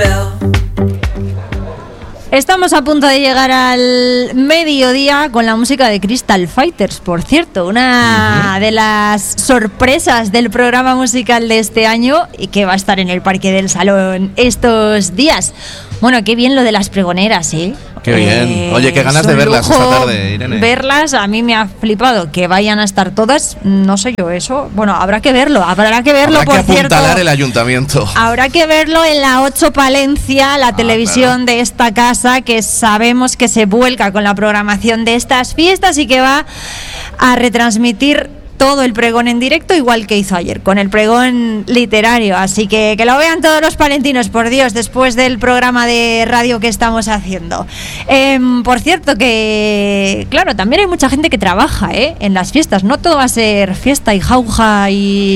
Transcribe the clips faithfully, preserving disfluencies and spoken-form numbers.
Estamos a punto de llegar al mediodía con la música de Crystal Fighters, por cierto, una uh-huh. de las sorpresas del programa musical de este año y que va a estar en el Parque del Salón estos días. Bueno, qué bien lo de las pregoneras, ¿eh? Qué bien. Eh, Oye, qué ganas de verlas esta tarde, Irene. Verlas, a mí me ha flipado. Que vayan a estar todas, no sé yo eso. Bueno, habrá que verlo, habrá que verlo, habrá por que apuntalar cierto. el ayuntamiento. Habrá que verlo en la ocho Palencia, la ah, televisión claro. de esta casa, que sabemos que se vuelca con la programación de estas fiestas y que va a retransmitir todo el pregón en directo, igual que hizo ayer con el pregón literario, así que que lo vean todos los palentinos, por Dios, después del programa de radio que estamos haciendo. Eh, por cierto que, claro, también hay mucha gente que trabaja ¿eh? en las fiestas, no todo va a ser fiesta y jauja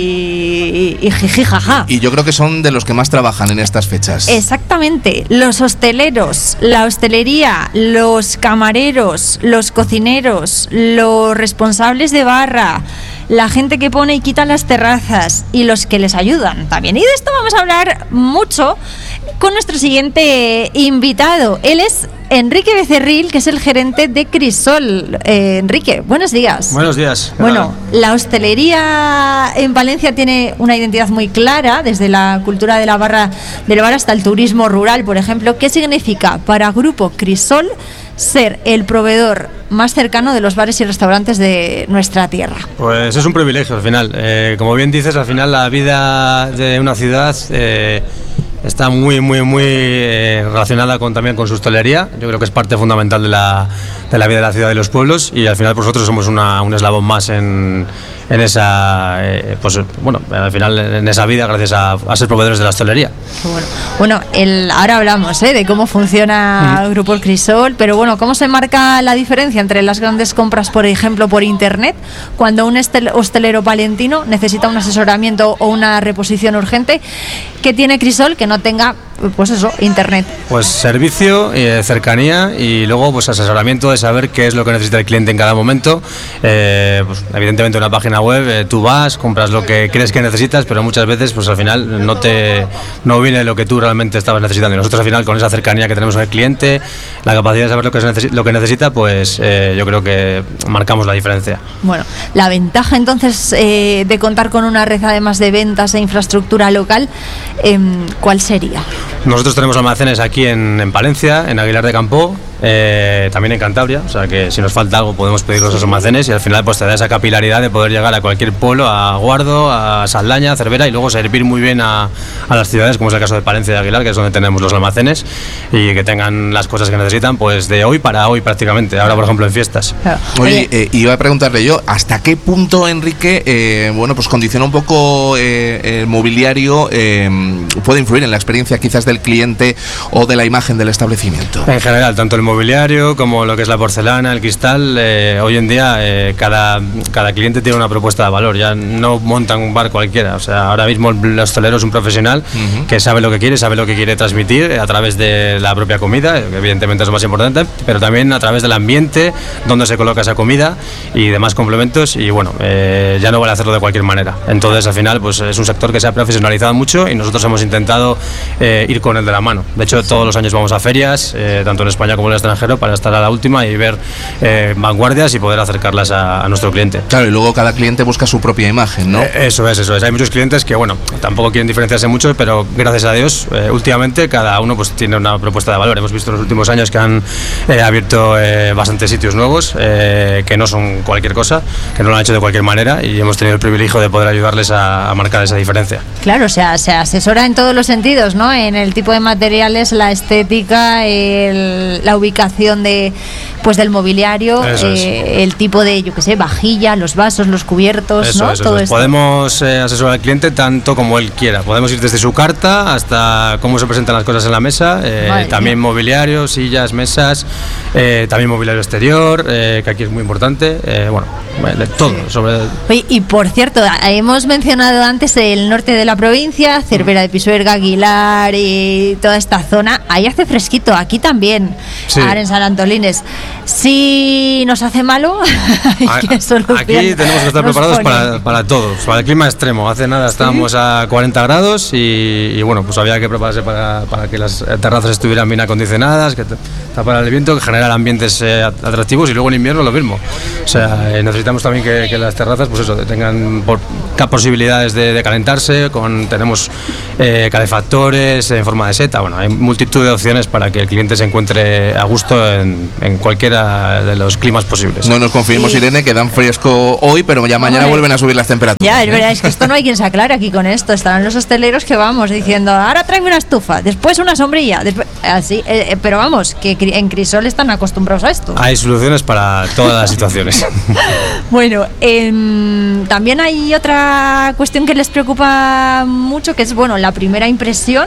y, y, y jiji jaja. Y yo creo que son de los que más trabajan en estas fechas. Exactamente, los hosteleros, la hostelería, los camareros, los cocineros, los responsables de barra, la gente que pone y quita las terrazas y los que les ayudan también. Y de esto vamos a hablar mucho con nuestro siguiente invitado. Él es Enrique Becerril, que es el gerente de Crisol. Eh, Enrique, buenos días. Buenos días. Bueno, la hostelería en Valencia tiene una identidad muy clara, desde la cultura de la barra del bar hasta el turismo rural, por ejemplo. ¿Qué significa para Grupo Crisol ser el proveedor más cercano de los bares y restaurantes de nuestra tierra? Pues es un privilegio al final. Eh, como bien dices, al final la vida de una ciudad eh, está muy, muy, muy eh, relacionada con, también con su hostelería. Yo creo que es parte fundamental de la, de la vida de la ciudad y los pueblos, y al final nosotros somos una, un eslabón más en, en esa, eh, pues bueno, al final en esa vida, gracias a, a ser proveedores de la hostelería. Bueno, bueno el, ahora hablamos ¿eh? de cómo funciona mm. Grupo Crisol, pero bueno, ¿cómo se marca la diferencia entre las grandes compras, por ejemplo, por internet, cuando un hostelero palentino necesita un asesoramiento o una reposición urgente? ¿Qué tiene Crisol que no tenga, pues eso, internet? Pues servicio, eh, cercanía y luego pues asesoramiento de saber qué es lo que necesita el cliente en cada momento. Eh, pues, evidentemente una página web, eh, tú vas, compras lo que crees que necesitas, pero muchas veces pues al final no te no viene lo que tú realmente estabas necesitando. Y nosotros al final, con esa cercanía que tenemos con el cliente, la capacidad de saber lo que, necesi- lo que necesita, pues eh, yo creo que marcamos la diferencia. Bueno, la ventaja entonces eh, de contar con una red además de ventas e infraestructura local, eh, ¿cuál sería? Nosotros tenemos almacenes aquí en, en Palencia, en Aguilar de Campoo, eh, también en Cantabria, o sea que si nos falta algo podemos pedir los almacenes, y al final pues te da esa capilaridad de poder llegar a cualquier pueblo, a Guardo, a Saldaña, a Cervera, y luego servir muy bien a, a las ciudades, como es el caso de Palencia y Aguilar, que es donde tenemos los almacenes, y que tengan las cosas que necesitan pues de hoy para hoy prácticamente, ahora por ejemplo en fiestas. Oye, eh, iba a preguntarle yo, ¿hasta qué punto, Enrique, eh, bueno, pues condiciona un poco eh, el mobiliario, eh, puede influir en la experiencia quizás del cliente o de la imagen del establecimiento? En general, tanto el mobiliario como lo que es la porcelana, el cristal, eh, hoy en día eh, cada, cada cliente tiene una propuesta de valor, ya no montan un bar cualquiera, o sea, ahora mismo el hostelero es un profesional uh-huh. que sabe lo que quiere, sabe lo que quiere transmitir a través de la propia comida, que evidentemente es lo más importante, pero también a través del ambiente, donde se coloca esa comida y demás complementos, y bueno, eh, ya no vale hacerlo de cualquier manera. Entonces al final pues es un sector que se ha profesionalizado mucho y nosotros hemos intentado eh, ir con él de la mano. De hecho, todos los años vamos a ferias, eh, tanto en España como en el extranjero, para estar a la última y ver eh, vanguardias y poder acercarlas a, a nuestro cliente. Claro, y luego cada cliente busca su propia imagen, ¿no? Eh, eso es, eso es. Hay muchos clientes que, bueno, tampoco quieren diferenciarse mucho, pero gracias a Dios, eh, últimamente cada uno pues tiene una propuesta de valor. Hemos visto en los últimos años que han eh, abierto eh, bastantes sitios nuevos, eh, que no son cualquier cosa, que no lo han hecho de cualquier manera, y hemos tenido el privilegio de poder ayudarles a, a marcar esa diferencia. Claro, o sea, se asesora en todos los sentidos, ¿no? En el tipo de materiales, la estética, el, la ubicación de pues del mobiliario, eh, el tipo de, yo qué sé, vajilla, los vasos, los cubiertos, eso, ¿no? Eso, todo eso. esto. Podemos eh, asesorar al cliente tanto como él quiera. Podemos ir desde su carta hasta cómo se presentan las cosas en la mesa, eh, vale, también mobiliario, sillas, mesas, eh, también mobiliario exterior, eh, que aquí es muy importante, eh, bueno, de todo. Sobre... Oye, y por cierto, hemos mencionado antes el norte de la provincia, Cervera de Pisuerga, Aguilar y toda esta zona. Ahí hace fresquito, aquí también, sí. Ahora en San Antolines. Si nos hace malo, hay que solucionar. Aquí tenemos que estar preparados para, para todo, para el clima extremo. Hace nada estábamos ¿Sí? a cuarenta grados y, y bueno, pues había que prepararse para, para que las terrazas estuvieran bien acondicionadas, que tapara el viento, que generar ambientes eh, atractivos, y luego en invierno lo mismo. O sea, eh, necesitamos también que, que las terrazas, pues eso, tengan por, posibilidades de, de calentarse, con, tenemos eh, calefactores en forma de seta. Bueno, hay multitud de opciones para que el cliente se encuentre a gusto en, en cualquiera de los climas posibles. No nos confiemos, sí. Irene, que dan fresco hoy, pero ya mañana Hombre. vuelven a subir las temperaturas. Ya, es verdad, es que esto no hay quien se aclare aquí con esto. Estarán los hosteleros que vamos diciendo, ahora tráeme una estufa, después una sombrilla, después, así, eh, pero vamos, que en Crisol están acostumbrados a esto. Hay soluciones para todas las situaciones. Bueno, eh, también hay otra cuestión que les preocupa mucho, que es, bueno, la primera impresión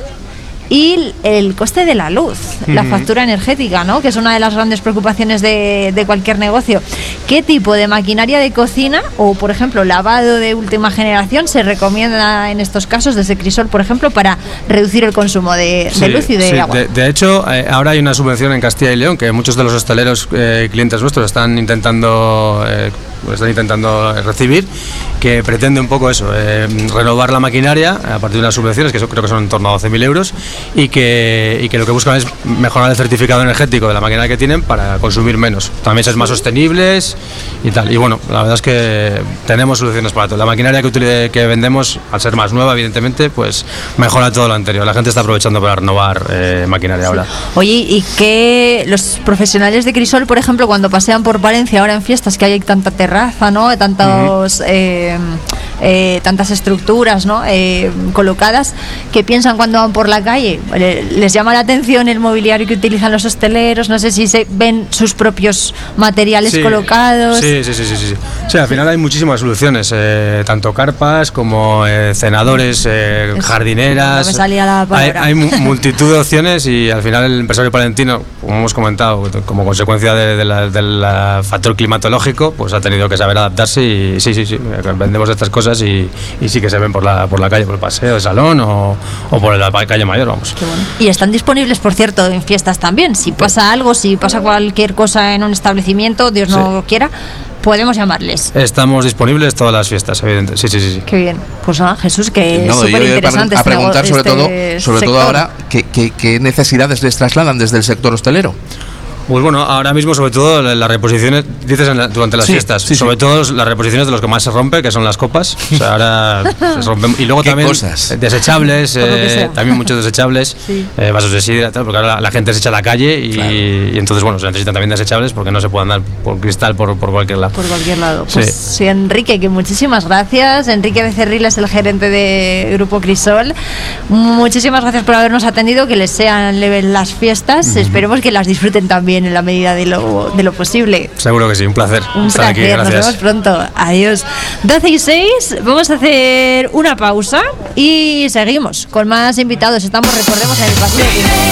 y el coste de la luz, uh-huh. la factura energética, ¿no? Que es una de las grandes preocupaciones de, de cualquier negocio. ¿Qué tipo de maquinaria de cocina o, por ejemplo, lavado de última generación se recomienda en estos casos desde Crisol, por ejemplo, para reducir el consumo de, sí, de luz y de sí. agua? De, de hecho, eh, ahora hay una subvención en Castilla y León que muchos de los hosteleros eh, clientes nuestros están intentando eh, están intentando recibir, que pretende un poco eso, eh, renovar la maquinaria a partir de unas subvenciones que eso creo que son en torno a doce mil euros, y que, y que lo que buscan es mejorar el certificado energético de la maquinaria que tienen para consumir menos, también ser más sostenibles y tal. Y bueno, la verdad es que tenemos soluciones para todo. La maquinaria que, utilice, que vendemos, al ser más nueva, evidentemente, pues mejora todo lo anterior. La gente está aprovechando para renovar eh, maquinaria sí. ahora. Oye, ¿y qué los profesionales de Crisol, por ejemplo, cuando pasean por Palencia ahora en fiestas, que hay tanta terraza, ¿no? Tantos, uh-huh. eh, eh, tantas estructuras, ¿no? eh, colocadas, ¿qué piensan cuando van por la calle? ¿Les llama la atención el mobiliario que utilizan los hosteleros? No sé si se ven sus propios materiales sí. colocados. Sí, sí, sí, sí, sí. O sea, al final hay muchísimas soluciones, eh, tanto carpas como eh, cenadores, eh, es, jardineras. No me salía la palabra. Hay, hay multitud de opciones y al final el empresario palentino, como hemos comentado, como consecuencia del de la, de la factor climatológico, pues ha tenido que saber adaptarse y sí, sí, sí, vendemos estas cosas y, y sí que se ven por la, por la calle, por el paseo de Salón o, o por la calle Mayor, vamos. Qué bueno. Y están disponibles, por cierto, en fiestas también. Si pasa algo, si pasa cualquier cosa en un establecimiento, Dios no sí. quiera, podemos llamarles. Estamos disponibles todas las fiestas, evidentemente. Sí, sí, sí, sí. Qué bien. Pues nada, Jesús, que no, es súper interesante. A preguntar este, sobre todo, este sobre todo ahora, ¿qué, qué, qué necesidades les trasladan desde el sector hostelero? Pues bueno, ahora mismo sobre todo las reposiciones, dices en la, durante las sí, fiestas, sí, sobre sí. todo las reposiciones de los que más se rompe, que son las copas. O sea, ahora se rompen. Y luego también cosas? desechables, eh, también muchos desechables, sí. eh, vasos de sidra, tal, porque ahora la, la gente se echa a la calle y, claro. y entonces bueno, se necesitan también desechables porque no se puede andar por cristal por, por cualquier lado. Por cualquier lado. Pues sí. sí, Enrique, que muchísimas gracias. Enrique Becerril es el gerente de Grupo Crisol. Muchísimas gracias por habernos atendido, que les sean leves las fiestas. Uh-huh. Esperemos que las disfruten también en la medida de lo de lo posible. Seguro que sí, un placer. Un estar placer, aquí, nos vemos pronto. Adiós. doce y seis, vamos a hacer una pausa y seguimos con más invitados. Estamos, recordemos, en el paseo.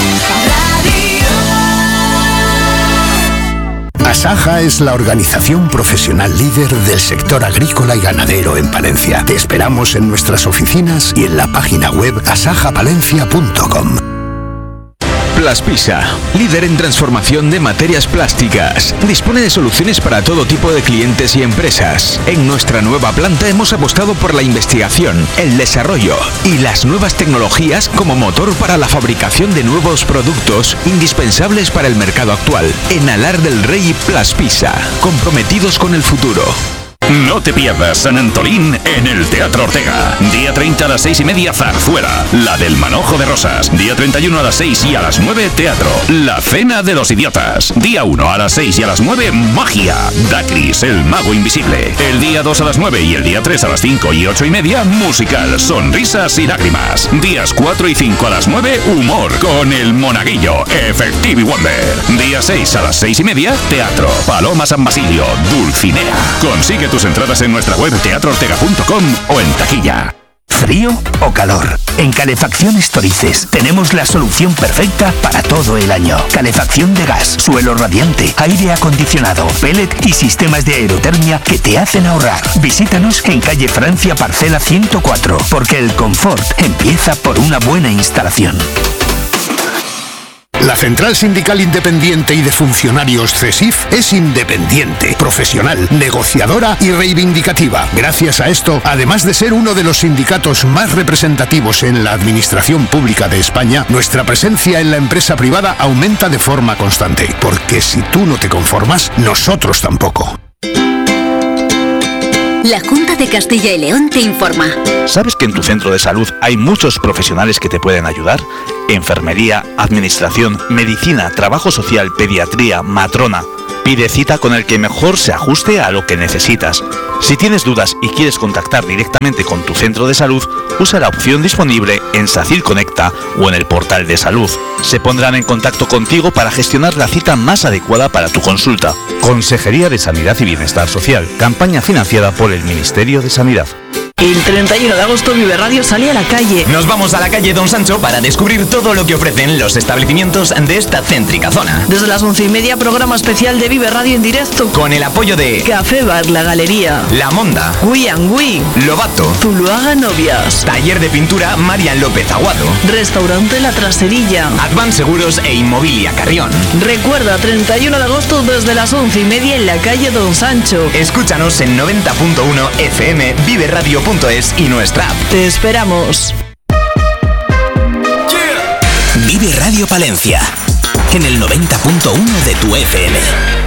Asaja es la organización profesional líder del sector agrícola y ganadero en Palencia. Te esperamos en nuestras oficinas y en la página web asaja palencia punto com. Plaspisa, líder en transformación de materias plásticas. Dispone de soluciones para todo tipo de clientes y empresas. En nuestra nueva planta hemos apostado por la investigación, el desarrollo y las nuevas tecnologías como motor para la fabricación de nuevos productos indispensables para el mercado actual. En Alar del Rey, Plaspisa, comprometidos con el futuro. No te pierdas San Antolín en el Teatro Ortega. Día treinta a las seis y media, Zarzuela, la del Manojo de Rosas. Día treinta y uno a las seis y a las nueve, Teatro, La Cena de los Idiotas. Día uno a las seis y a las nueve, Magia, Dacris, el Mago Invisible. El día dos a las nueve y el día tres a las cinco y ocho y media, musical, Sonrisas y Lágrimas. Días cuatro y cinco a las nueve, Humor, con el Monaguillo, Effective Wonder. Día seis a las seis y media, Teatro, Paloma San Basilio, Dulcinea. Consigue tus entradas en nuestra web teatro ortega punto com o en taquilla. ¿Frío o calor? En Calefacciones Torices tenemos la solución perfecta para todo el año. Calefacción de gas, suelo radiante, aire acondicionado, pellet y sistemas de aerotermia que te hacen ahorrar. Visítanos en calle Francia, parcela ciento cuatro, porque el confort empieza por una buena instalación. La Central Sindical Independiente y de Funcionarios CESIF es independiente, profesional, negociadora y reivindicativa. Gracias a esto, además de ser uno de los sindicatos más representativos en la administración pública de España, nuestra presencia en la empresa privada aumenta de forma constante. Porque si tú no te conformas, nosotros tampoco. La Junta de Castilla y León te informa. ¿Sabes que en tu centro de salud hay muchos profesionales que te pueden ayudar? Enfermería, administración, medicina, trabajo social, pediatría, matrona. Pide cita con el que mejor se ajuste a lo que necesitas. Si tienes dudas y quieres contactar directamente con tu centro de salud, usa la opción disponible en SACIR Conecta o en el portal de salud. Se pondrán en contacto contigo para gestionar la cita más adecuada para tu consulta. Consejería de Sanidad y Bienestar Social. Campaña financiada por el Ministerio de Sanidad. El treinta y uno de agosto Vive Radio sale a la calle. Nos vamos a la calle Don Sancho para descubrir todo lo que ofrecen los establecimientos de esta céntrica zona. Desde las once y media, programa especial de Vive Radio en directo. Con el apoyo de Café Bar La Galería, La Monda, Wii and Wii, Lobato, Zuluaga Novias, Taller de Pintura Marian López Aguado, Restaurante La Traserilla, Advance Seguros e Inmobilia Carrión. Recuerda, treinta y uno de agosto desde las once y media en la calle Don Sancho. Escúchanos en noventa punto uno F M, vive radio punto es y nuestra app. Te esperamos. Vive Radio Palencia en el noventa punto uno de tu F M.